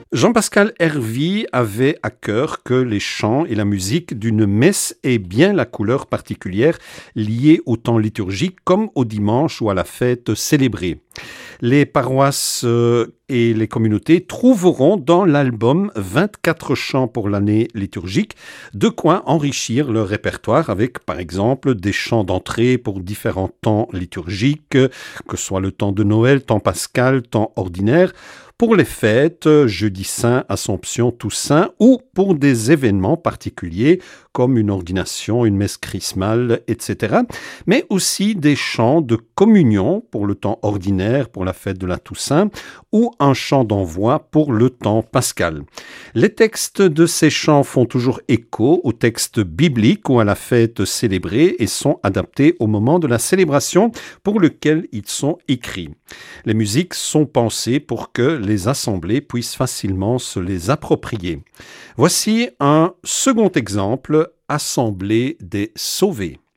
Jean-Pascal Hervy avait à cœur que les chants et la musique d'une messe aient bien la couleur particulière liée au temps liturgique comme au dimanche ou à la fête célébrée. Les paroisses et les communautés trouveront dans l'album 24 chants pour l'année liturgique de quoi enrichir leur répertoire avec par exemple des chants d'entrée pour différents temps liturgiques, que ce soit le temps de Noël, temps pascal, temps ordinaire, pour les fêtes, jeudi saint, Assomption, Toussaint, ou pour des événements particuliers comme une ordination, une messe chrismale, etc. Mais aussi des chants de communion pour le temps ordinaire, pour la fête de la Toussaint, ou un chant d'envoi pour le temps pascal. Les textes de ces chants font toujours écho aux textes bibliques ou à la fête célébrée et sont adaptés au moment de la célébration pour lequel ils sont écrits. Les musiques sont pensées pour que les assemblées puissent facilement se les approprier. Voici un second exemple, Assemblée des sauvés.